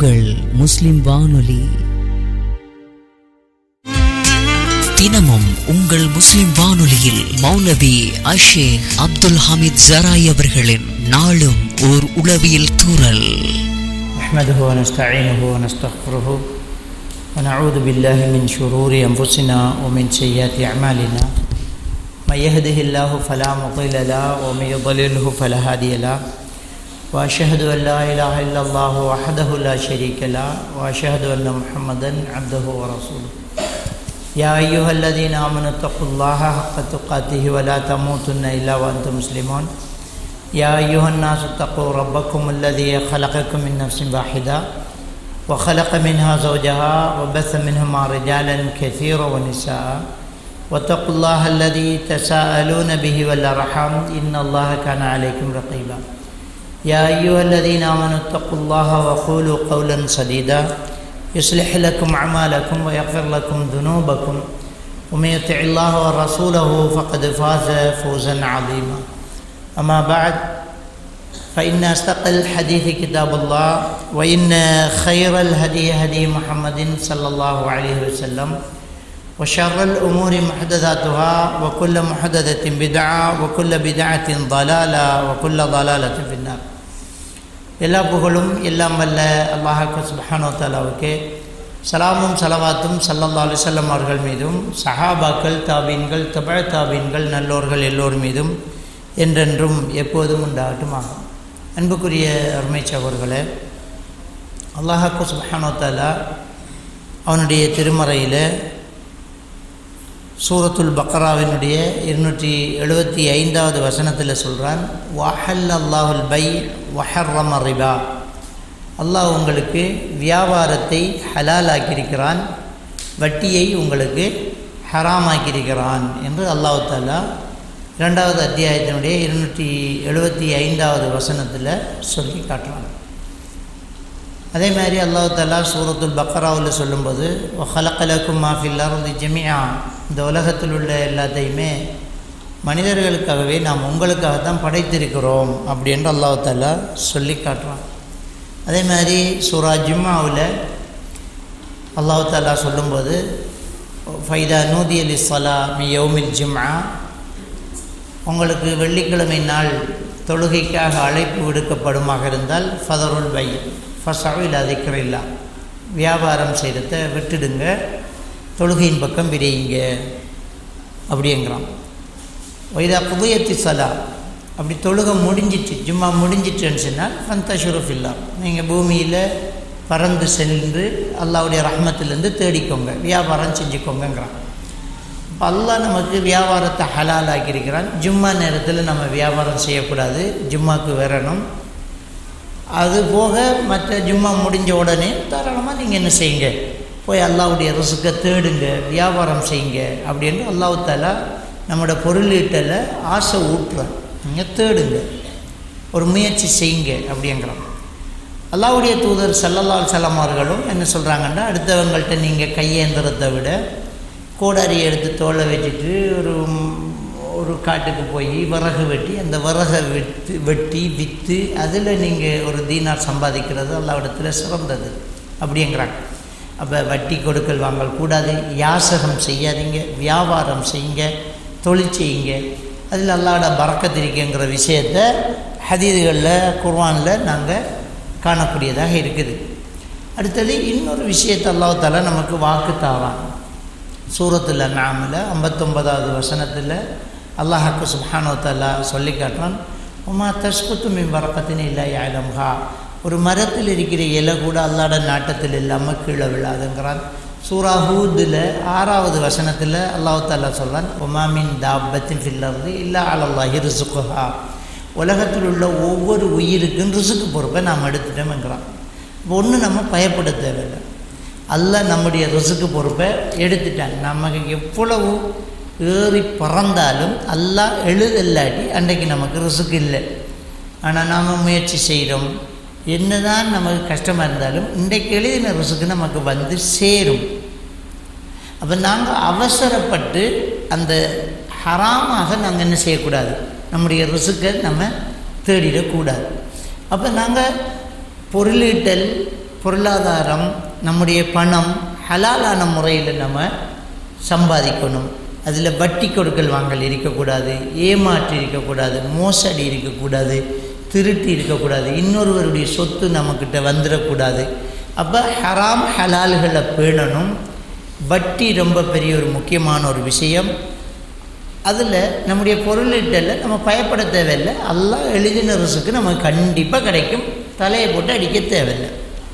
உங்கள் முஸ்லிம் வானொலி. தினமும் உங்கள் முஸ்லிம் வானொலியில் மௌலவி அஷேக் அப்துல் ஹமீத் ஜராய் அவர்களின் நாளும் ஓர் உளவியல் தூறல். நஹ்மதுஹு வ நஸ்தஈனுஹு வ நஸ்தக்ஃபிருஹு வ நஊது பில்லாஹி மின் ஷுரூரி அன்ஃபுஸினா வ மின் ஸய்யிஆத்தி அமாலினா மன் யஹ்திஹில்லாஹு ஃபலா முضில்ல லஹு வ மன் யுضللஹு ஃபலா ஹாதிய லஹு வ அஷ்ஹது அன் லா இலாஹா இல்லல்லாஹு வஹ்தஹு லா ஷரீக லஹு வ அஷ்ஹது அன்ன முஹம்மதன் அப்துஹு வ ரசூலுஹு. யா அய்யுஹல்லதீன ஆமனு தக்குல்லாஹ ஹக்க துகாத்திஹி வ லா தமூதுன்ன இல்லா வ அன்தும் முஸ்லிமூன். யா அய்யுஹன் நாஸு தக்கூ ரப்பக்கும் அல்லதீ خلقكم من نفس واحدة وخلق منها زوجها وبث منهما رجالا كثيرا ونساء واتقوا الله الذي تساءلون به والأرحام إن الله كان عليكم رقيبا. يا أيها الذين آمنوا اتقوا الله وقولوا قولا سديدا يصلح لكم أعمالكم ويغفر لكم ذنوبكم ومن يطع الله ورسوله فقد فاز فوزا عظيما. أما بعد فإن أصدق الحديث كتاب الله وإن خير الهدي هدي محمد صلى الله عليه وسلم وشر الأمور محدثاتها وكل محدثة بدعة وكل بدعة ضلالة وكل ضلالة في النار. எல்லா புகழும் எல்லாம் வல்ல அல்லாஹ் சுப்ஹானஹு வ தஆலாவுக்கே சலாமும் சலவாத்தும் ஸல்லல்லாஹு அலைஹி வஸல்லம் அவர்கள் மீதும் சஹாபாக்கள் தாபீன்கள் தபஅ தாபீன்கள் நல்லோர்கள் எல்லோர் மீதும் என்றென்றும் எப்போதும் உண்டாகட்டுமாக. அன்புக்குரிய அருமை சகோதரர்களே, அல்லாஹ் சுப்ஹானஹு வ தஆலா அவனுடைய திருமறையில் சூரத்துல் பக்ராவினுடைய 275வது வசனத்தில் சொல்கிறான், வஹல்லல்லாஹுல் பை வஹர்ரம ரிபா. அல்லாஹ் உங்களுக்கு வியாபாரத்தை ஹலாலாக்கியிருக்கிறான், வட்டியை உங்களுக்கு ஹராமாக்கியிருக்கிறான் என்று அல்லாஹ் தஆலா 2வது அத்தியாயத்தினுடைய 275வது வசனத்தில் சொல்லி காட்டுறான். அதே மாதிரி அல்லாஹ் தஆலா சூரத்துல் பக்ராவில் சொல்லும்போது வஹலக லக்கும் மா ஃபில் அர்தி ஜமீஆ, இந்த உலகத்தில் உள்ள எல்லாத்தையுமே மனிதர்களுக்காகவே நாம் உங்களுக்காகத்தான் படைத்திருக்கிறோம் அப்படின்னு அல்லாஹ் தஆலா சொல்லி காட்டுறான். அதே மாதிரி சூரா ஜும்ஆவில் அல்லாஹ் தஆலா சொல்லும்போது ஃபைதா நூதிய லிஸ்ஸலா மி யௌமில் ஜும்ஆ, உங்களுக்கு வெள்ளிக்கிழமை நாள் தொழுகைக்காக அழைப்பு விடுக்கப்படுமாக இருந்தால் ஃபதருல் பை ஃபஸஉ இலா திக்ரில்லா, வியாபாரம் செய்கிறத விட்டுடுங்க, தொழுகையின் பக்கம் விரையுங்க அப்படிங்கிறான். வைதா குதியத்தி சலா, அப்படி தொழுகை முடிஞ்சிட்டு ஜும்மா முடிஞ்சிட்டுன்னு சொன்னால் ஃபந்தஷுரு ஃபில்லா, நீங்கள் பூமியில் பறந்து சென்று அல்லாஹ்வுடைய ரஹ்மத்திலேருந்து தேடிக்கோங்க, வியாபாரம் செஞ்சுக்கோங்கிறான். இப்போ அல்லாஹ் நமக்கு வியாபாரத்தை ஹலாலாக்கியிருக்கிறான். ஜும்மா நேரத்தில் நம்ம வியாபாரம் செய்யக்கூடாது, ஜும்மாவுக்கு வரணும். அதுபோக மற்ற ஜும்மா முடிஞ்ச உடனே தாராளமாக நீங்கள் என்ன செய்யுங்க, போய் அல்லாஹ்வுடைய ரிஸ்கை தேடுங்க, வியாபாரம் செய்யுங்க அப்படின்னு அல்லாஹ் தஆலா நம்மளோட பொருளீட்டலை ஆசை ஊட்டுறான். நீங்கள் தேடுங்க, ஒரு முயற்சி செய்யுங்க அப்படிங்கிறான். அல்லாஹ்வுடைய தூதர் ஸல்லல்லாஹு அலைஹி வஸல்லம் அவர்களும் என்ன சொல்கிறாங்கன்னா, அடுத்தவங்கள்ட்ட நீங்கள் கையேந்திரத்தை விட கோடாரியை எடுத்து தோலை வச்சுட்டு ஒரு காட்டுக்கு போய் விறகு வெட்டி அந்த விறகை வெட்டி விற்று அதில் நீங்கள் ஒரு தீனார் சம்பாதிக்கிறது அல்லாஹ்விடத்தில் சிறந்தது அப்படிங்கிறாங்க. அப்போ வட்டி கொடுக்கல் வாங்கல் கூடாது, யாசகம் செய்யாதீங்க, வியாபாரம் செய்யுங்க, தொழில் செய்யுங்க, அதில் அல்லாஹ்வோட பரக்கத் இருக்குங்கிற விஷயத்தை ஹதீதுகளில் குர்ஆனில் நாங்கள் காணக்கூடியதாக இருக்குது. அடுத்தது இன்னொரு விஷயத்தை அல்லாஹ் தஆலா நமக்கு வாக்கு தாரான். சூரத்துல் அன்ஆமில் 59வது வசனத்தில் அல்லாஹ் சுப்ஹானஹு வ தஆலா சொல்லி காட்டுறான், உமா தஸ்குத்து மின் பரக்கத்தின் இல்லா யஅலமுஹா, ஒரு மரத்தில் இருக்கிற இலை கூட அல்லாஹ்வோட நாட்டத்தில் இல்லாமல் கீழே விழாதுங்கிறான். சூரா ஹூதில் 6வது வசனத்தில் அல்லாஹ் தஆலா சொல்கிறான், உமா மின் தாப்பத்தின் ஃபில் அர்தி இல்லா அலல்லாஹி ரிஸ்குஹா, உலகத்தில் உள்ள ஒவ்வொரு உயிருக்கும் ரிஸ்க்கு பொறுப்பை நாம் எடுத்துட்டோம்ங்கிறான். இப்போ ஒன்றும் நம்ம பயப்பட தேவையில்லை, அல்லாஹ் நம்முடைய ரிஸ்க்கு பொறுப்பை எடுத்துட்டான். நமக்கு எவ்வளவு ஏறி பறந்தாலும் அல்லாஹ் எழுதல்லாட்டி அன்றைக்கு நமக்கு ரிஸ்க்கு இல்லை. ஆனால் நாம் முயற்சி செய்கிறோம், என்ன தான் நமக்கு கஷ்டமாக இருந்தாலும் இன்றைக்கு எழுதின ரிஸ்க்கு நமக்கு வந்து சேரும். அப்போ நாங்கள் அவசரப்பட்டு அந்த ஹராமாக நாங்கள் என்ன செய்யக்கூடாது, நம்முடைய ரிஸ்க்கை நம்ம தேடிடக்கூடாது. அப்போ நாங்கள் பொருளீட்டல் பொருளாதாரம், நம்முடைய பணம் ஹலாலான முறையில் நம்ம சம்பாதிக்கணும். அதில் வட்டி கொடுக்கல் வாங்கல் இருக்கக்கூடாது, ஏமாற்றி இருக்கக்கூடாது, மோசடி இருக்கக்கூடாது, திருட்டு இருக்கக்கூடாது, இன்னொருவருடைய சொத்து நம்மக்கிட்ட வந்துடக்கூடாது. அப்போ ஹராம் ஹலால்களை பேணணும். வட்டி ரொம்ப பெரிய ஒரு முக்கியமான ஒரு விஷயம். அதில் நம்முடைய பொருளீட்டலில் நம்ம பயப்பட தேவையில்லை. அல்லாஹ் எழுதின ரிசுக்கு நமக்கு கண்டிப்பாக கிடைக்கும். தலையை போட்டு அடிக்க தேவையில்லை,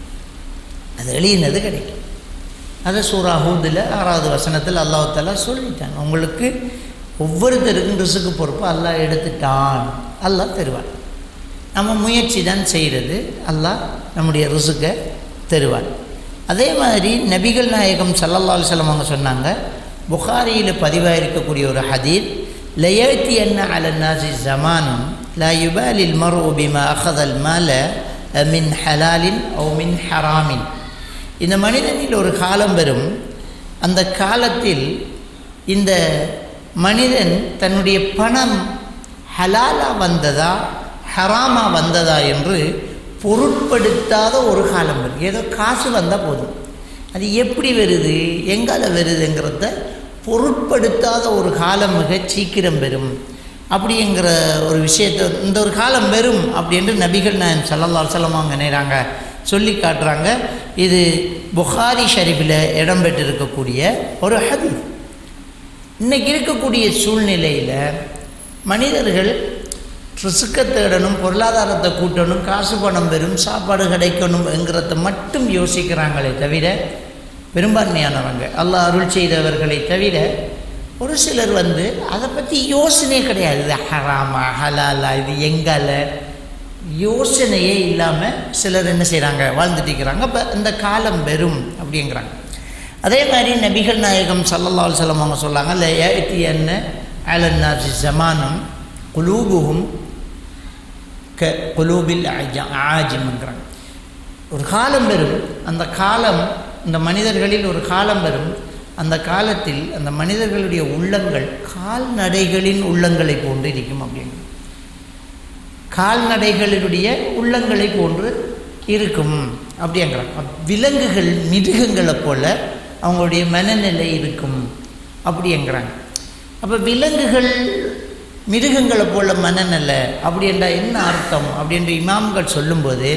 அது எழுதினது கிடைக்கும். அதை சூரா ஹூதில் 6வது வசனத்தில் அல்லாஹ் தஆலா சொல்லிட்டான். உங்களுக்கு ஒவ்வொருத்தருக்கும் ரிசுக்கு பொறுப்பு அல்லாஹ் எடுத்துட்டான், அல்லாஹ் தருவான். நம்ம முயற்சி தான் செய்கிறது, அல்லாஹ் நம்முடைய ரிசுக்கை தருவான். அதே மாதிரி நபிகள் நாயகம் ஸல்லல்லாஹு அலைஹி வஸல்லம் அவங்க சொன்னாங்க, புகாரியில் பதிவாக இருக்கக்கூடிய ஒரு ஹதீஸ், லயத்தி அன்ன அலன்னாசி ஜமானும் லா யுபாலில் மர்உ பிமா அஹதல் மால மின் ஹலாலின் அவ் மின் ஹராமின். இந்த மனிதனில் ஒரு காலம் வரும், அந்த காலத்தில் இந்த மனிதன் தன்னுடைய பணம் ஹலாலா வந்ததா ஹராமா வந்ததா என்று பொருட்படுத்தாத ஒரு காலம் வரும். ஏதோ காசு வந்தால் போதும், அது எப்படி வருது எங்கால வருதுங்கிறத பொருட்படுத்தாத ஒரு காலம் மிக சீக்கிரம் வரும். அப்படிங்கிற ஒரு விஷயத்தை இந்த ஒரு காலம் வரும் அப்படின்னு நபிகள் நாயகம் ஸல்லல்லாஹு அலைஹி வஸல்லம் அவங்க நேராங்க சொல்லி காட்டுறாங்க. இது புகாரி ஷரீஃபில் இடம்பெற்றிருக்கக்கூடிய ஒரு ஹதீஸ். இன்றைக்கி இருக்கக்கூடிய சூழ்நிலையில் மனிதர்கள் ரிஸ்கை தேடணும், பொருளாதாரத்தை கூட்டணும், காசு பணம் பெறும், சாப்பாடு கிடைக்கணும் என்கிறத மட்டும் யோசிக்கிறாங்களே தவிர, பெரும்பான்மையானவங்க அல்லாஹ் அருள் செய்தவர்களை தவிர ஒரு சிலர் அதை பற்றி யோசனையே கிடையாது. இது ஹராமா ஹலாலா, இது எங்கால யோசனையே இல்லாமல் சிலர் என்ன செய்கிறாங்க, வாழ்ந்துட்டு இருக்கிறாங்க. அப்போ இந்த காலம் வெறும் அப்படிங்கிறாங்க. அதே மாதிரி நபிகள் நாயகம் ஸல்லல்லாஹு அலைஹி வஸல்லம் அவங்க சொல்லாங்க, இல்லை ஏத்தி என்ன அலன்னாசி ஜமானம் குலூபுகும் க குலூபில் ஆஜிம்ங்கிறாங்க. ஒரு காலம் வரும், அந்த காலம் இந்த மனிதர்களில் ஒரு காலம் வரும், அந்த காலத்தில் அந்த மனிதர்களுடைய உள்ளங்கள் கால்நடைகளின் உள்ளங்களை போன்று இருக்கும். அப்படிங்க, கால்நடைகளினுடைய உள்ளங்களை போன்று இருக்கும் அப்படிங்கிறாங்க. விலங்குகள் மிருகங்களை போல அவங்களுடைய மனநிலை இருக்கும் அப்படிங்கிறாங்க. அப்போ விலங்குகள் மிருகங்களை போல மனநிலை அப்படின்றா என்ன அர்த்தம் அப்படின்ற இமாம்கள் சொல்லும்போது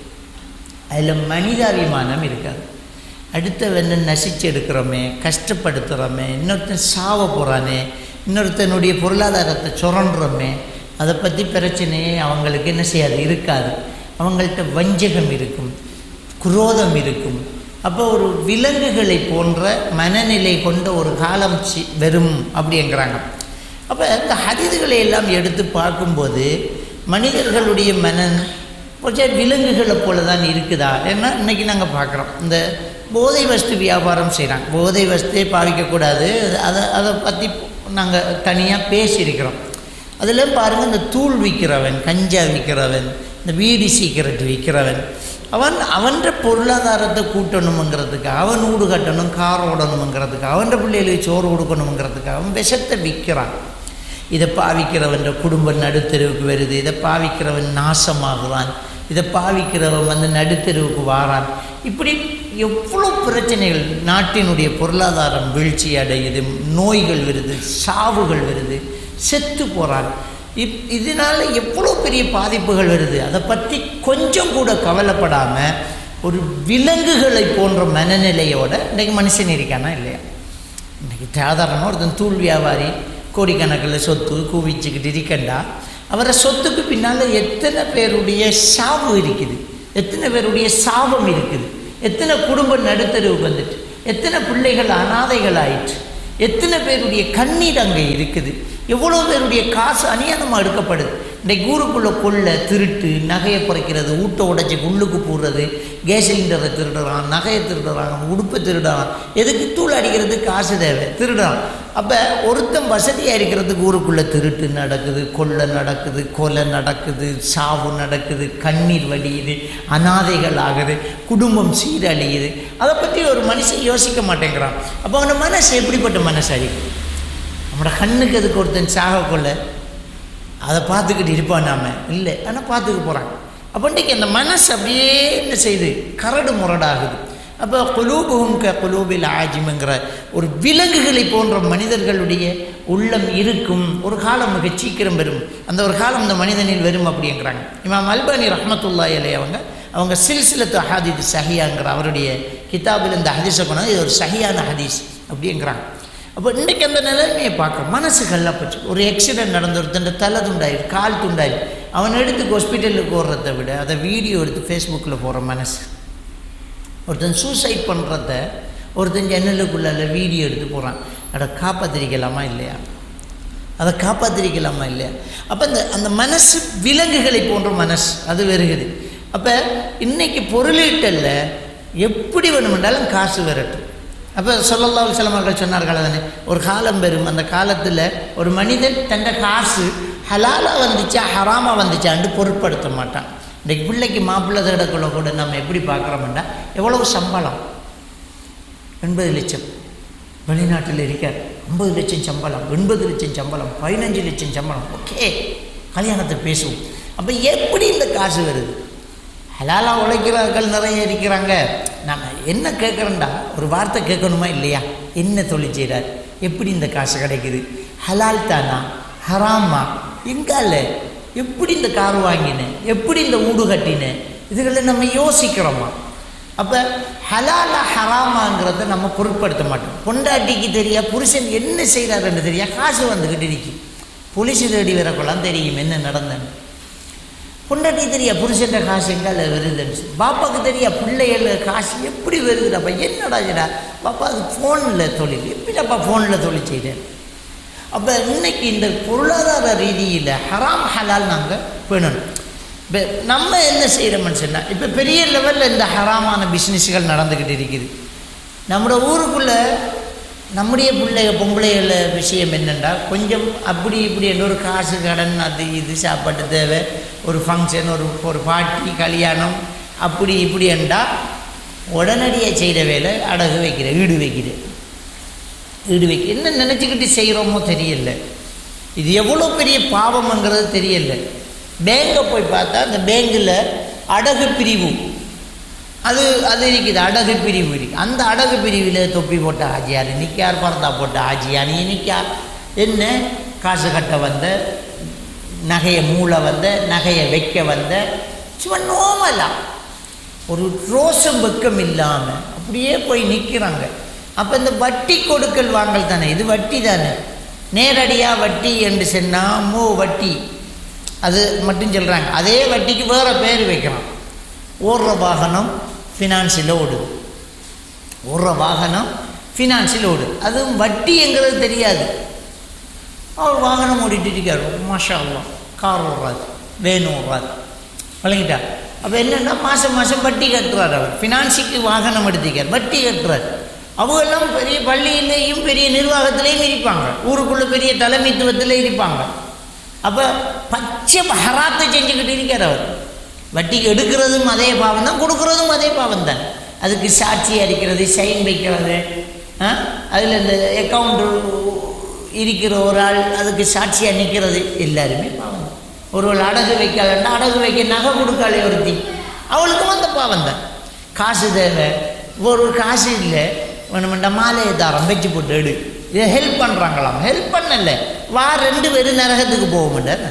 அதில் மனிதாபிமானம் இருக்காது. அடுத்தவனை நசிச்சு எடுக்கிறோமே, கஷ்டப்படுத்துகிறோமே, இன்னொருத்தன் சாவ போகிறானே, இன்னொருத்தனுடைய பொருளாதாரத்தை சுரண்டுறோமே, அதை பற்றி பிரச்சனையே அவங்களுக்கு என்ன செய்யாது, இருக்காது. அவங்கள்ட்ட வஞ்சகம் இருக்கும், குரோதம் இருக்கும். அப்போ ஒரு விலங்குகளை போன்ற மனநிலை கொண்ட ஒரு காலம் வரும் அப்படிங்கிறாங்க. அப்போ இந்த ஹதீதுகளை எல்லாம் எடுத்து பார்க்கும்போது மனிதர்களுடைய மனன் கொஞ்சம் விலங்குகளை போல தான் இருக்குதா? ஏன்னா இன்றைக்கி நாங்கள் பார்க்குறோம், இந்த போதை வஸ்து வியாபாரம் செய்கிறாங்க. போதை வஸ்துவே பாவிக்கக்கூடாது, அதை பற்றி நாங்கள் தனியாக பேசியிருக்கிறோம். அதில் பாருங்கள், இந்த தூள் விற்கிறவன், கஞ்சா விற்கிறவன், இந்த வீடி சிகரெட் விற்கிறவன், அவன்ற பொருளாதாரத்தை கூட்டணுங்கிறதுக்கு, அவன் வீடு கட்டணும், கார் ஓடணுங்கிறதுக்கு, அவன்ற பிள்ளைகளுக்கு சோறு கொடுக்கணுங்கிறதுக்கு அவன் விஷத்தை விற்கிறான். இதை பாவிக்கிறவன் குடும்பம் நடுத்தெருவுக்கு வருது, இதை பாவிக்கிறவன் நாசமாகுவான், இதை பாவிக்கிறவன் நடுத்தெருவுக்கு வாரான். இப்படி எவ்வளோ பிரச்சனைகள், நாட்டினுடைய பொருளாதாரம் வீழ்ச்சி அடையுது, நோய்கள் வருது, சாவுகள் வருது, செத்து போகிறான். இதனால் எவ்வளோ பெரிய பாதிப்புகள் வருது. அதை பற்றி கொஞ்சம் கூட கவலைப்படாமல் ஒரு விலங்குகளை போன்ற மனநிலையோட இன்றைக்கி மனுஷன் இருக்கானா இல்லையா? இன்றைக்கி சாதாரணமாக ஒருத்தன் தூள் வியாபாரி கோடிக்கணக்கில் சொத்து குவிச்சுக்கிட்டு இருக்கண்டா, அவரை சொத்துக்கு பின்னால் எத்தனை பேருடைய சாவு இருக்குது, எத்தனை பேருடைய சாபம் இருக்குது, எத்தனை குடும்பம் நடுத்தருவுக்கு வந்துட்டு, எத்தனை பிள்ளைகள் அனாதைகள் ஆயிற்று, எத்தனை பேருடைய கண்ணீர் அங்கே இருக்குது, எவ்வளோ பேருடைய காசு அநியாயமாக எடுக்கப்படுது. இன்றைக்கு ஊருக்குள்ளே கொள்ள, திருட்டு, நகையை குறைக்கிறது, ஊட்ட உடைச்சி உள்ளுக்கு போடுறது, கேஸ் சிலிண்டரை திருடுறான், நகையை திருடுறான், உடுப்பை திருடுறான். எதுக்கு? தூள் அடிக்கிறது காசு தேவை, திருடுறான். அப்போ ஒருத்தன் வசதியாக இருக்கிறதுக்கு ஊருக்குள்ளே திருட்டு நடக்குது, கொள்ளை நடக்குது, கொலை நடக்குது, சாவு நடக்குது, கண்ணீர் வடியுது, அனாதைகள் ஆகுது, குடும்பம் சீரழியுது. அதை பற்றி ஒரு மனுஷன் யோசிக்க மாட்டேங்கிறான். அப்போ அவன மனசு எப்படிப்பட்ட மனசு? நம்மளோட கண்ணுக்கு எதுக்கு ஒருத்தன் சாக கொள்ள அதை பார்த்துக்கிட்டு இருப்பான்? நாம இல்லை, ஆனால் பார்த்துக்க போகிறான். அப்போ இன்றைக்கி அந்த மனசு அப்படியே என்ன செய்யுது, கரடு முரடாகுது. அப்போ குலூபுஹும் க குலூபில் ஆஜிம்ங்கிற ஒரு விலங்குகளை போன்ற மனிதர்களுடைய உள்ளம் இருக்கும். ஒரு காலம் மிக சீக்கிரம் வரும், அந்த ஒரு காலம் இந்த மனிதனில் வரும் அப்படிங்கிறாங்க. இமாம் அல்பானி ரஹ்மத்துல்லாஹி அலைஹி அவங்க சில்சிலத்து அஹாதீத் சஹியாங்கிற அவருடைய கிதாபில் இந்த ஹதீஸை கொண்டு இது ஒரு சஹியான ஹதீஸ் அப்படிங்கிறாங்க. அப்போ இன்றைக்கி அந்த நிலைமையை பார்க்குறோம். மனசு கல்லப்பச்சு. ஒரு ஆக்சிடென்ட் நடந்து ஒருத்தன் தலை துண்டாயிரு, கால் துண்டாயிரு, அவன் எடுத்து ஹாஸ்பிட்டலுக்கு ஓடுறத விட அதை வீடியோ எடுத்து ஃபேஸ்புக்கில் போகிற மனசு. ஒருத்தன் சூசைட் பண்ணுறத ஒருத்தன் ஜன்னலுக்குள்ளால வீடியோ எடுத்து போகிறான். அதை காப்பாற்றிருக்கலாமா இல்லையா, அதை காப்பாற்றிருக்கலாமா இல்லையா? அப்போ அந்த மனசு விலங்குகளை போன்ற மனசு அது வருகுது. அப்போ இன்றைக்கி பொருளீட்டல்ல எப்படி வேணுமென்றாலும் காசு வரட்டும். அப்போ ஸல்லல்லாஹு அலைஹி வஸல்லம் அவர்கள் சொன்னார்கள் தானே, ஒரு காலம் வரும், அந்த காலத்தில் ஒரு மனிதன் தன்னை காசு ஹலாலாக வந்துச்சா ஹராமாக வந்துச்சான்னு பொருட்படுத்த மாட்டான். இன்றைக்கு பிள்ளைக்கு மாப்பிள்ளை தேடக்குள்ள கூட நம்ம எப்படி பார்க்குறோம்னா, எவ்வளவு சம்பளம், 80 லட்சம் வெளிநாட்டில் இருக்கார், 50 லட்சம் சம்பளம், 80 லட்சம் சம்பளம், 15 லட்சம் சம்பளம், ஓகே கல்யாணத்தை பேசுவோம். அப்போ எப்படி இந்த காசு வருது? ஹலாலாக உழைக்கிறார்கள் நிறைய இருக்கிறாங்க. நம்ம என்ன கேட்குறோண்டா, ஒரு வார்த்தை கேட்கணுமா இல்லையா? என்ன தொழில் செய்கிறார், எப்படி இந்த காசு கிடைக்குது, ஹலால் தானா ஹராமா, எங்கால எப்படி இந்த கார் வாங்கினேன், எப்படி இந்த வீடு கட்டினேன், இதுகளை நம்ம யோசிக்கிறோமா? அப்போ ஹலாலா ஹராமாங்கிறத நம்ம பொருட்படுத்த மாட்டோம். பொண்டாட்டிக்கு தெரியா புருஷன் என்ன செய்கிறாருன்னு தெரியா, காசு வந்துக்கிட்டு இருக்கு, போலீஸ் தேடி வரக்கொள்ளாம் தெரியும் என்ன நடந்தேன்னு. பொண்டாட்டி தெரியா புருஷன்ற காசு எங்கால வருதுன்னு, பாப்பாவுக்கு தெரியா பிள்ளைகள காசு எப்படி வருதுடாப்பா, என்னடாடா பாப்பா அது ஃபோனில் தொழில், எப்படிடாப்பா ஃபோனில் தொழில் செய்கிறேன். அப்போ இன்னைக்கு இந்த பொருளாதார ரீதியில் ஹராம் ஹலால் நாங்கள் பேணணும். இப்போ நம்ம என்ன செய்கிறோம்னு சொன்னால், இப்போ பெரிய லெவலில் இந்த ஹராமான பிஸ்னஸ்கள் நடந்துக்கிட்டு இருக்குது. நம்மளோட ஊருக்குள்ளே நம்முடைய பொம்பளைகள விஷயம் என்னென்னா, கொஞ்சம் அப்படி இப்படி என்ற ஒரு காசு கடன் அது இது சாப்பாட்டு தேவை, ஒரு ஃபங்க்ஷன், ஒரு பார்ட்டி கல்யாணம் அப்படி இப்படி என்றால் உடனடியாக செய்கிற வேலை அடகு வைக்கிற, ஈடு வைக்கிற என்ன நினச்சிக்கிட்டு செய்கிறோமோ தெரியல. இது எவ்வளோ பெரிய பாவம்ங்கிறது தெரியல. பேங்கை போய் பார்த்தா அந்த பேங்கில் அடகு பிரிவு அது இருக்குது, அடகு பிரிவு இருக்குது. அந்த அடகு பிரிவில் தொப்பி போட்ட ஆஜியார் நிற்கார், பரதா போட்ட ஆஜியானி நிற்கார், என்ன காசு கட்ட வந்த, நகையை மூளை வந்த, நகையை வைக்க வந்த, சும்மா நோமலாம் ஒரு ரோசம் வெக்கம் இல்லாமல் அப்படியே போய் நிற்கிறாங்க. அப்போ இந்த வட்டி கொடுக்கல் வாங்கல் தானே, இது வட்டி தானே. நேரடியாக வட்டி என்று சொன்னால் வட்டி அது மட்டும் சொல்கிறாங்க. அதே வட்டிக்கு வேறு பேர் வைக்கிறான். ஓடுற வாகனம் ஃபினான்ஸில் ஓடுது, ஓடுற வாகனம் ஃபினான்ஸில் ஓடுது, அதுவும் வட்டிங்கிறது தெரியாது. அவர் வாகனம் ஓடிட்டு இருக்கார், மாஷா அல்லாஹ், கார் ஓடுறாரு, வேன் ஓடுறாரு, வழங்கிட்டா. அப்போ என்னென்னா மாதம் மாதம் வட்டி கட்டுறாரு. அவர் ஃபினான்ஸுக்கு வாகனம் எடுத்துக்கார், வட்டி கட்டுறாரு. அவங்கெல்லாம் பெரிய பள்ளியிலேயும் பெரிய நிர்வாகத்திலையும் இருப்பாங்க, ஊருக்குள்ளே பெரிய தலைமைத்துவத்தில் இருப்பாங்க. அப்போ பச்சை ஹராத்தை செஞ்சுக்கிட்டு இருக்கார் அவர். வட்டிக்கு எடுக்கிறதும் அதே பாவம் தான், கொடுக்குறதும் அதே பாவம் தான். அதுக்கு சாட்சி அடிக்கிறது, சைன் வைக்கிறது, அதில் இந்த அக்கௌண்ட்டு இருக்கிற ஒரு ஆள் அதுக்கு சாட்சியாக நிற்கிறது, எல்லாருமே பாவம். ஒருவள் அடகு வைக்கலன்னா அடகு வைக்க நகை கொடுக்காளே ஒருத்தி, அவளுக்கும் அந்த பாவம் தான். காசு தேவை, ஒரு காசு இல்லை, வேணுமெண்டா மாலையை தாரம் வச்சு போட்டு எடு, இதை ஹெல்ப் பண்ணுறாங்களாம். ஹெல்ப் பண்ணல, வா 2 பேரும் நரகத்துக்கு போக மாட்டார்.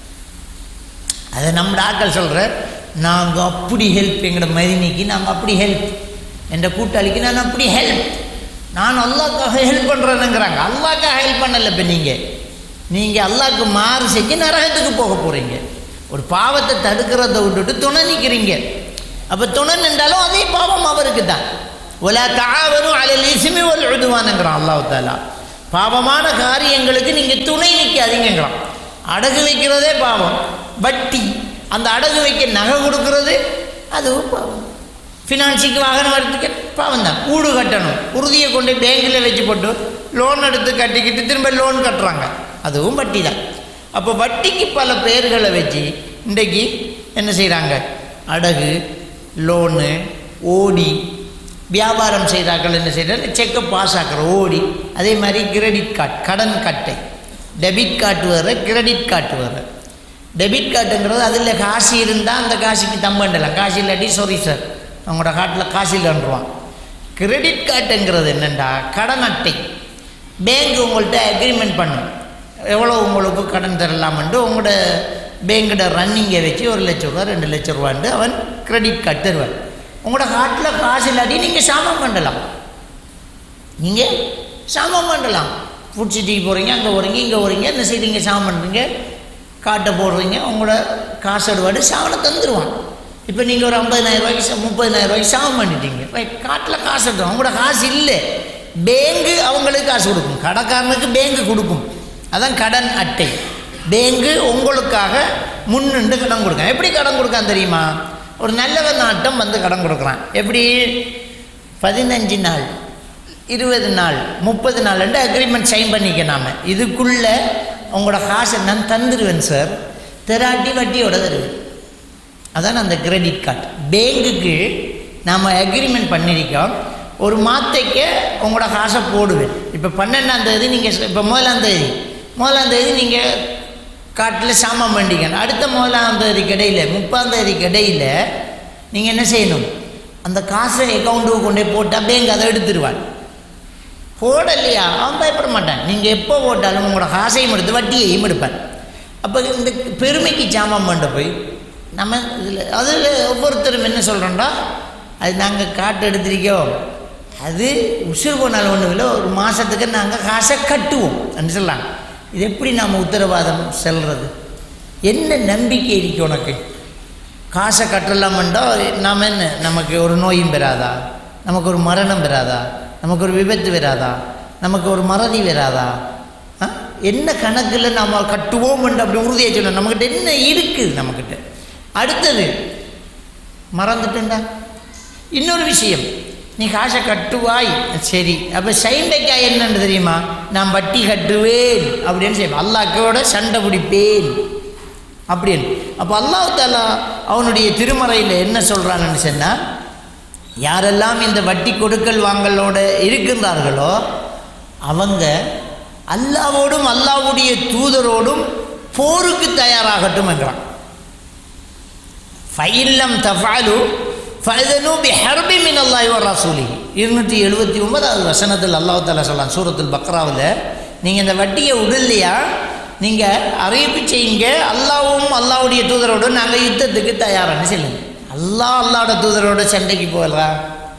அதை நம்ம ஆட்கள் சொல்கிற, நாங்கள் அப்படி ஹெல்ப், எங்களோட மதினிக்கு நாங்கள் அப்படி ஹெல்ப், என்ற கூட்டாளிக்கு நான் அப்படி ஹெல்ப், நான் அல்லாஹ்க்காக ஹெல்ப் பண்ணுறேனுங்கிறாங்க. அல்லாஹ்க்காக ஹெல்ப் பண்ணலை. இப்போ நீங்கள் அல்லாஹ்க்கு மாறு செஞ்சு நரகத்துக்கு போக போகிறீங்க. ஒரு பாவத்தை தடுக்கிறத விட்டுட்டு துணை நிற்கிறீங்க. அப்போ துணை நின்றாலும் அதே பாவம் அவருக்கு தான். ஒலா தஆவனு அலல் இஸ்மி வல் உதுவான்ங்கிறான் அல்லாஹ் தஆலா. பாவமான காரியங்களுக்கு நீங்கள் துணை நிற்காதீங்கிறான். அடகு வைக்கிறதே பாவம், வட்டி, அந்த அடகு வைக்க நகை கொடுக்கறது அதுவும் பாவம். ஃபினான்ஸுக்கு வாகனம் எடுத்துக்க பாவம் தான். வீடு கட்டணும், உறுதியை கொண்டு பேங்கில் வச்சு போட்டு லோன் எடுத்து கட்டிக்கிட்டு திரும்ப லோன் கட்டுறாங்க, அதுவும் வட்டி தான். அப்போ வட்டிக்கு பல பேர்களை வச்சு இன்றைக்கு என்ன செய்கிறாங்க, அடகு, லோனு, ஓடி வியாபாரம் செய்கிறார்கள். என்ன செய்கிறாங்க, செக்கை பாஸ் ஆக்கிற ஓடி. அதே மாதிரி கிரெடிட் கார்டு, கடன் கட்டை, டெபிட் கார்டு வேறு, கிரெடிட் கார்டு வேறு. டெபிட் கார்டுங்கிறது அதில் காசு இருந்தால் அந்த காசுக்கு தம்பண்டலாம், காசு இல்லாட்டி சாரி சார் அவங்களோட காட்டில் காசு இல்லைன்றான். கிரெடிட் கார்டுங்கிறது என்னென்னா கடன் அட்டை. பேங்க் உங்கள்கிட்ட அக்ரிமெண்ட் பண்ணும் எவ்வளோ உங்களுக்கு கடன் தரலாம்ன்ட்டு. உங்களோட பேங்கோட ரன்னிங்கை வச்சு 1 லட்ச ரூபா 2 லட்ச ரூபான்ட்டு அவன் கிரெடிட் கார்டு தருவான். உங்களோட காட்டில் காசு இல்லாட்டி நீங்கள் சாமான் பண்ணலாம், நீங்கள் சாமான் பண்ணலாம். ஃபுட் சிட்டிக்கு போகிறீங்க, அங்கே போகிறீங்க, இங்கே போகிறீங்க, என்ன செய்றீங்க, சாமான் பண்ணுறீங்க, காட்டை போடுறீங்க, உங்களோட காசு எடுவாடு சாவனை தந்துடுவான். இப்போ நீங்கள் ஒரு 50,000 ரூபாய்க்கு 30,000 ரூபாய்க்கு சாமம் பண்ணிட்டீங்க, ரைட், காட்டில் காசு எடுத்துவோம். உங்களோட காசு இல்லை, பேங்கு அவங்களுக்கு காசு கொடுக்கும், கடைக்காரனுக்கு பேங்கு கொடுக்கும். அதான் கடன் அட்டை. பேங்கு உங்களுக்காக முன்னின்று கடன் கொடுக்கான். எப்படி கடன் கொடுக்கான் தெரியுமா? ஒரு நல்லவன் நாட்டம் வந்து கடன் கொடுக்குறான். எப்படி 15 நாள் 20 நாள் 30 நாள் அக்ரிமெண்ட் சைன் பண்ணிக்க. நாம் இதுக்குள்ளே உங்களோட காசை நான் தந்துடுவேன் சார், தெராட்டி வட்டியோட தருவேன். அதான் அந்த கிரெடிட் கார்டு. பேங்குக்கு நாம் அக்ரிமெண்ட் பண்ணியிருக்கோம், ஒரு மாதத்துக்கு உங்களோட காசை போடுவேன். இப்போ 12ஆம் தேதி நீங்கள், இப்போ 1ஆம் தேதி நீங்கள் காட்டில் சாமான் பண்ணிக்கணும். அடுத்த 1ஆம் தேதிக்கு இடையில் 30ஆம் தேதிக்கு இடையில் நீங்கள் என்ன செய்யணும், அந்த காசை அக்கௌண்ட்டுக்கு கொண்டே போட்டால் பேங்க் அதை எடுத்துருவான். போடலையா அவன் பயப்பட மாட்டான். நீங்கள் எப்போ போட்டாலும் உங்களோட காசையும் எடுத்து வட்டியையும் எடுப்பான். அப்போ இந்த பெருமைக்கு சாமான் பண்ண போய் நம்ம அதில் ஒவ்வொருத்தரும் என்ன சொல்கிறோம்டா, அது நாங்கள் காட்டு எடுத்திருக்கோம், அது உசுறு போனாலும் ஒன்றும் இல்லை, ஒரு மாதத்துக்கு நாங்கள் காசை கட்டுவோம் அப்படின்னு சொல்லலாம். இது எப்படி நாம் உத்தரவாதம் செல்வது? என்ன நம்பிக்கை இருக்கு உனக்கு? காசை கட்டலாமண்டா நாம் என்ன, நமக்கு ஒரு நோயும் பெறாதா, நமக்கு ஒரு மரணம் பெறாதா, நமக்கு ஒரு விபத்து வராதா, நமக்கு ஒரு மறதி வராதா? என்ன கணக்கில் நம்ம கட்டுவோம் என்று அப்படி உறுதியாக சொல்லணும். நம்மக்கிட்ட என்ன இருக்குது நம்மக்கிட்ட? அடுத்தது மறந்துட்டேன்டா, இன்னொரு விஷயம், நீ காசை கட்டுவாய், சரி, அப்போ சைண்டைக்கா என்னன்னு தெரியுமா? நான் வட்டி கட்டுவேன் அப்படின்னு செய்வேன், அல்லாஹ்வோட சண்டை பிடிப்பேன் அப்படின்னு. அப்போ அல்லாஹ் தஆலா அவனுடைய திருமறையில் என்ன சொல்கிறான்னு சொன்னால், யாரெல்லாம் இந்த வட்டி கொடுக்கல் வாங்கலோட இருக்கின்றார்களோ அவங்க அல்லாஹ்வோடும் அல்லாஹ்வுடைய தூதரோடும் போருக்கு தயாராகட்டும் என்கிறான். ஃபைல்லம் தஃபாலு ஃபஅதனு பிஹர்பி மினல்லாஹி வ ரசூலிஹி. 279வது வசனத்தில் அல்லாஹ் தஆலா சொல்றான் சூரத்துல் பக்ராவில், நீங்கள் இந்த வட்டியை விடலையா, நீங்கள் அறிவிப்பு செய்யுங்க, அல்லாஹ்வும் அல்லாஹ்வுடைய தூதரோடு நாங்கள் யுத்தத்துக்கு தயாரான்னு சொல்லுங்க. அல்லாஹ்வோட தூதரோட சண்டைக்கு போகலாம்.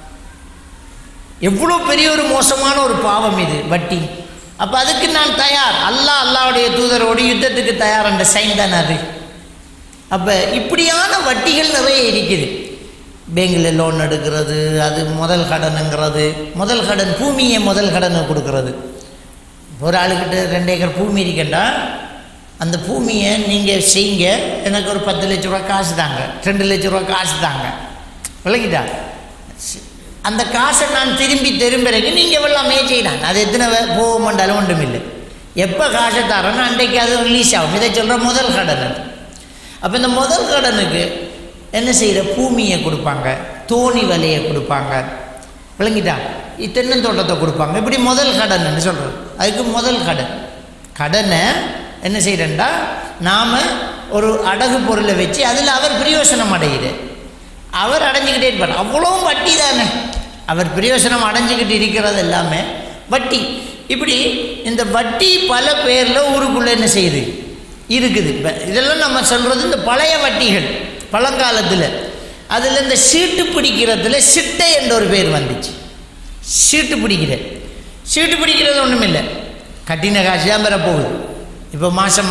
எவ்வளோ பெரிய ஒரு மோசமான ஒரு பாவம் இது வட்டி. அப்போ அதுக்கு நான் தயார், அல்லாஹ்வுடைய தூதரோடு யுத்தத்துக்கு தயார் என்ற சைன் தானே அது. அப்போ இப்படியான வட்டிகள் நிறைய இருக்குது. பேங்கில் லோன் எடுக்கிறது, அது முதல் கடனுங்கிறது, முதல் கடன் பூமியை முதல் கடனை கொடுக்கறது. ஒரு ஆளுக்கிட்ட 2 ஏக்கர் பூமி இருக்கண்டா, அந்த பூமியை நீங்கள் செய்யுங்க, எனக்கு ஒரு 10 லட்ச ரூபா காசு தாங்க, 2 லட்ச ரூபா காசு தாங்க, விளங்கிட்டா? அந்த காசை நான் திரும்பி திரும்பிறக்கு நீங்கள் எல்லாமே செய்யலாம். அது எத்தனை போக மாட்டாலும் ஒன்றும் இல்லை. எப்போ காசை தரேன்னா அன்றைக்கு அது ரிலீஸ் ஆகும். இதை சொல்கிற முதல் கடன் அது. அப்போ இந்த முதல் கடனுக்கு என்ன செய்கிற, பூமியை கொடுப்பாங்க, தோணி வலையை கொடுப்பாங்க, விளங்கிட்டா? தென்னந்தோட்டத்தை கொடுப்பாங்க. இப்படி முதல் கடன்னு சொல்கிறது. அதுக்கு முதல் கடனை என்ன செய்கிறேன்டா, நாம் ஒரு அடகு பொருளை வச்சு அதில் அவர் பிரயோசனம் அடைகிறார், அவர் அடைஞ்சிக்கிட்டே இருப்பார். அவ்வளவும் வட்டி தானே, அவர் பிரயோசனம் அடைஞ்சிக்கிட்டு இருக்கிறது எல்லாமே வட்டி. இப்படி இந்த வட்டி பல பேரில் ஊருக்குள்ளே என்ன செய்யுது இருக்குது. இப்போ இதெல்லாம் நம்ம சொல்கிறது இந்த பழைய வட்டிகள் பழங்காலத்தில். அதில் இந்த சீட்டு பிடிக்கிறதுல சிட்டை என்ற ஒரு பேர் வந்துச்சு. சீட்டு பிடிக்கிறது ஒன்றும் இல்லை, கட்டின காசு தான் பெற போகுது. இப்போ மாதம்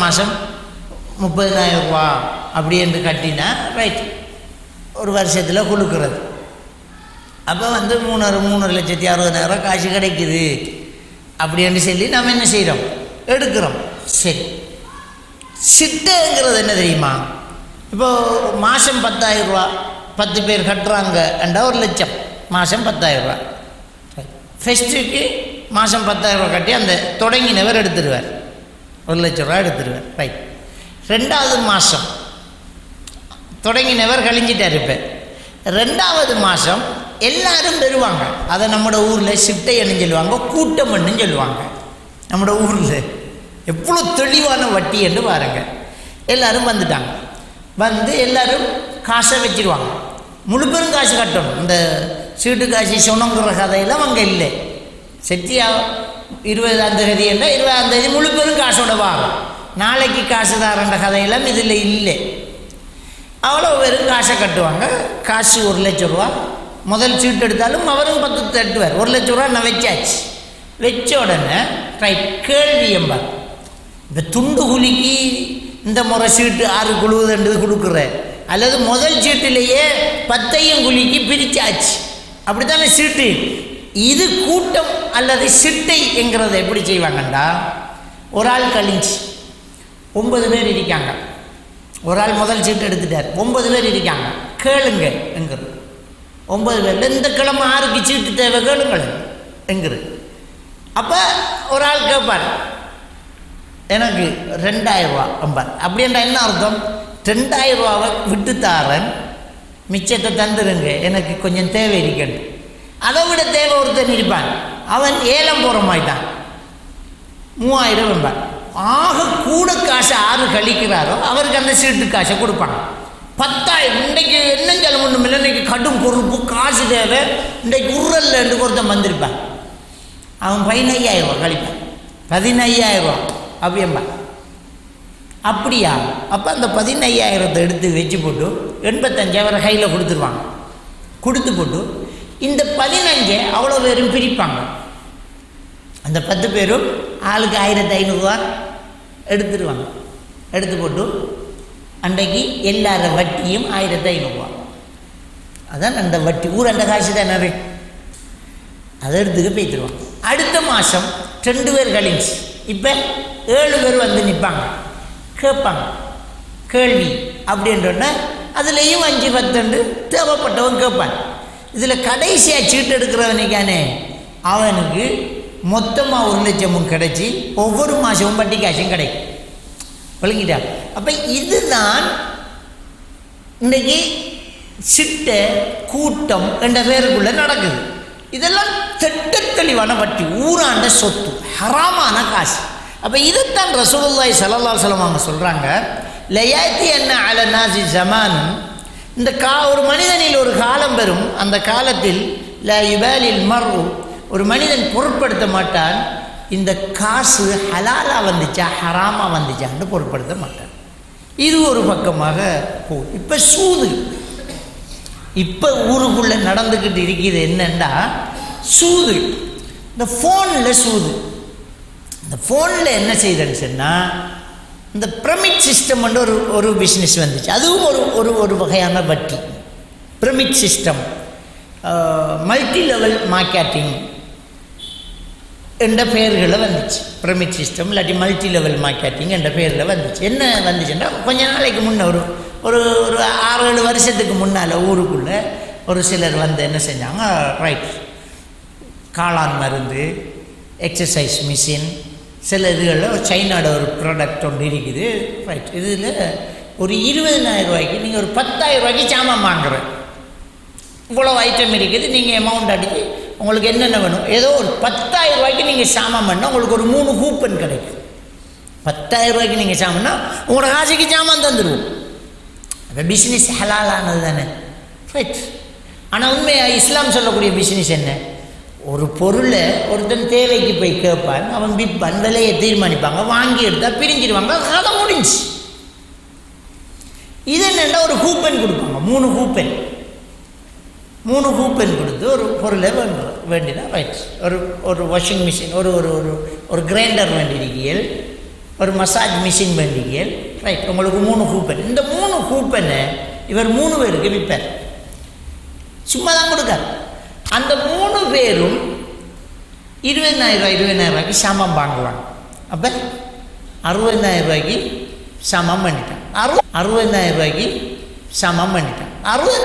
30,000 ரூபா அப்படி என்று கட்டினா ரைட், ஒரு வருஷத்தில் கொடுக்குறது. அப்போ 3,60,000 காசு கிடைக்குது அப்படின்னு சொல்லி நம்ம என்ன செய்கிறோம், எடுக்கிறோம். சரி, சிட்டைங்கிறது என்ன தெரியுமா? இப்போது மாதம் 10,000 ரூபா 10 பேர் கட்டுறாங்க என்றால் 1 லட்சம், மாதம் 10,000 ரூபா. ஃபஸ்ட்டுக்கு மாதம் 10,000 ரூபா கட்டி அந்த தொடங்கினவர் எடுத்துடுவார், 1 லட்ச ரூபா எடுத்துடுவார், ரைட். 2வது மாதம் தொடங்கினவர் கழிஞ்சிட்டார். இப்போ 2வது மாதம் எல்லாரும் பெறுவாங்க. அதை நம்மளோட ஊரில் சிட்டைன்னு சொல்லுவாங்க, கூட்டம்னு சொல்லுவாங்க. நம்மளோட ஊரில் எவ்வளோ தெளிவான வட்டி என்று பாருங்கள். எல்லோரும் வந்துட்டாங்க. வந்து எல்லோரும் காசை வச்சுருவாங்க. முழு பெரும் காசு கட்டணும். இந்த சீட்டு காசு சொன்னங்கிற கதையெல்லாம் அங்கே இல்லை. செட்டியா 20ஆம் தேதி என்ன 20ஆம் தேதி முழு பெரும் காசோட வாங்க, நாளைக்கு காசு தாரன்ற கதையெல்லாம் இதில் இல்லை. அவ்வளோ வெறும் காசை கட்டுவாங்க. காசு 1 லட்ச ரூபா. முதல் சீட்டு எடுத்தாலும் அவரும் 10 தட்டுவார். 1 லட்ச ரூபா நான் வச்சாச்சு. வச்ச உடனே ரைட் கேள்வி எம்பார், இந்த துண்டு குலுக்கி இந்த முறை சீட்டு 6 குழுவுதுன்றது கொடுக்குற, அல்லது முதல் சீட்டிலேயே 10ஐயும் குலுக்கி பிரிச்சாச்சு, அப்படித்தானே சீட்டு. இது கூட்டம் அல்லது சிட்டை என்கிறத எப்படி செய்வாங்கண்டா, ஒரு ஆள் கழிஞ்சு 9 பேர் இருக்காங்க. ஒரு ஆள் முதல் சீட்டு எடுத்துட்டார். 9 பேர் இருக்காங்க. கேளுங்க என்கிறது 9 பேரில் இந்த கிழமை 6க்கு சீட்டு தேவை கேளுங்கள் என்கிறது. அப்போ ஒரு ஆள் கேட்பார், எனக்கு 2000 ரூபா அம்பார். அப்படின்றா என்ன அர்த்தம்? 2000 ரூபாவை விட்டு தாரன், மிச்சத்தை தந்துருங்க, எனக்கு கொஞ்சம் தேவை இருக்கண்டு. அதை விட தேவை ஒருத்தன் இருப்பான், அவன் ஏலம் போகிற மாட்டான், 3000 என்பான். ஆக கூட காசை 6 கழிக்கிறாரோ அவருக்கு அந்த சீட்டு காசை கொடுப்பாங்க. 10,000 இன்றைக்கு என்ன சொல்ல ஒன்றும் இல்லை, இன்றைக்கி கடும் பொறுப்பு காசு தேவை, இன்றைக்கு உருள் என்று ஒருத்தன் வந்திருப்பான், அவன் 15,000 ரூபா கழிப்பான், 15,000 ரூபா அப்படியம்பான். அப்படியா? அப்போ அந்த 15,000 எடுத்து வச்சு போட்டு 85 அவரை கையில் கொடுத்துருவாங்க. கொடுத்து போட்டு இந்த 15 அவ்வளோ பேரும் பிரிப்பாங்க. அந்த 10 பேரும் ஆளுக்கு 1500 ரூபா எடுத்துருவாங்க. எடுத்து போட்டு அன்றைக்கு எல்லார வட்டியும் 1500 ரூபா. அதான் அந்த வட்டி ஊரண்ட காசு தான் நிறைய, அதை எடுத்துக்க போய்த்துருவாங்க. அடுத்த மாதம் 2 பேர் கழிஞ்சு இப்போ 7 பேர் வந்து நிற்பாங்க, கேட்பாங்க கேள்வி அப்படின்றோன்னா அதுலேயும் 5-10 தேவைப்பட்டவன் கேட்பான். இதில் கடைசியாக சீட்டு எடுக்கிறவனைக்கானே அவனுக்கு மொத்தமாக 1 லட்சமும் கிடைச்சி ஒவ்வொரு மாதமும் வட்டி காசும் கிடைக்கும். விளங்கிட்டாங்க? அப்போ இதுதான் இன்றைக்கி சிட்டை கூட்டம் என்ற பேருக்குள்ளே நடக்குது. இதெல்லாம் திட்ட தெளிவான வட்டி, ஊராண்ட சொத்து, ஹராமான காசு. அப்போ இதைத்தான் ரசூலுல்லாஹி ஸல்லல்லாஹு அலைஹி வஸல்லம் அவங்க சொல்கிறாங்க, லயாத்தி என்ன அல நாசி ஜமான், இந்த ஒரு மனிதனில் ஒரு காலம் பெறும், அந்த காலத்தில் ல யுபாலில் மர்உ, ஒரு மனிதன் பொருட்படுத்த மாட்டான் இந்த காசு ஹலாலாக வந்துச்சா ஹராமாக வந்துச்சான்னு பொருட்படுத்த மாட்டான். இது ஒரு பக்கமாக போகும். இப்போ சூது இப்போ ஊருக்குள்ளே நடந்துக்கிட்டு இருக்குது என்னென்னா சூது. இந்த ஃபோனில் சூது. இந்த ஃபோனில் என்ன செய்யுதுன்னு சொன்னால் இந்த பிரமிட் சிஸ்டம் ஒரு பிஸ்னஸ் வந்துச்சு. அதுவும் ஒரு வகையான வட்டி. Pyramid system, multi level marketing என்ற பெயர்களில் வந்துச்சு. பிரமிட் சிஸ்டம் இல்லாட்டி மல்டி லெவல் மார்க்கெட்டிங் என்ற பெயரில் வந்துச்சு. என்ன வந்துச்சுன்னா கொஞ்ச நாளைக்கு முன்னே ஒரு 6-7 வருஷத்துக்கு முன்னால் ஊருக்குள்ளே ஒரு சிலர் வந்து என்ன செஞ்சாங்க, ரைட் காளான் மருந்து, எக்ஸசைஸ் மிஷின், சில இதுகளில் ஒரு சைனாவோட ஒரு ப்ராடக்ட் ஒன்று இருக்குது. ரைட் இதில் ஒரு 20,000 ரூபாய்க்கு நீங்கள் ஒரு 10,000 ரூபாய்க்கு சாமான் வாங்குறேன், இவ்வளோ ஐட்டம் இருக்குது, நீங்கள் அமௌண்ட் அடித்து உங்களுக்கு என்னென்ன வேணும், ஏதோ ஒரு 10,000 ரூபாய்க்கு நீங்கள் சாமான் பண்ணால் உங்களுக்கு ஒரு 3 கூப்பன் கிடைக்கும். 10,000 ரூபாய்க்கு நீங்கள் சாமான்னா உங்களோட காசுக்கு சாமான் தந்துடுவோம். அப்போ பிஸ்னஸ் ஹலாலானது தானே, ரைட். ஆனால் உண்மையாக இஸ்லாம் சொல்லக்கூடிய பிஸ்னஸ் என்ன, ஒரு பொருளை ஒருத்தன் தேவைக்கு போய் கேட்பான், அவன் விற்பான், விலையை தீர்மானிப்பாங்க, வாங்கி எடுத்தால் பிரிஞ்சிடுவாங்க, கதை முடிஞ்சு. இது என்னென்னா ஒரு கூப்பன் கொடுப்பாங்க, 3 கூப்பன் கொடுத்து ஒரு பொருளை வேண்டினா ரைட். ஒரு வாஷிங் மிஷின், ஒரு கிரைண்டர் வேண்டியிருக்கீர்கள், ஒரு மசாஜ் மிஷின் வேண்டியிருக்கீர்கள், ரைட். உங்களுக்கு 3 கூப்பன். இந்த 3 கூப்பனை இவர் 3 பேருக்கு விற்பார், சும்மா தான் கொடுக்கார். அந்த 3 பேரும் 20,000 ரூபாய்க்கு சாமான் வாங்குவாங்க. அப்போ 60,000 ரூபாய்க்கு சாமான் பண்ணிட்டான், 60,000 ரூபாய்க்கு சாமான் பண்ணிட்டான்.